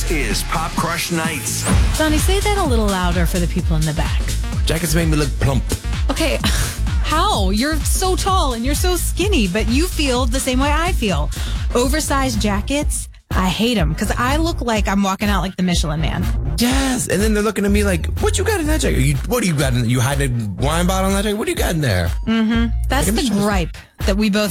This is Pop Crush Nights. Johnny, say that a little louder for the people in the back. Jackets make me look plump. Okay, how? You're so tall and you're so skinny, but you feel the same way I feel. Oversized jackets, I hate them because I look like I'm walking out like the Michelin Man. Yes, and then they're looking at me like, what you got in that jacket? What do you got in? You hide a wine bottle in that jacket? What do you got in there? That's the gripe that we both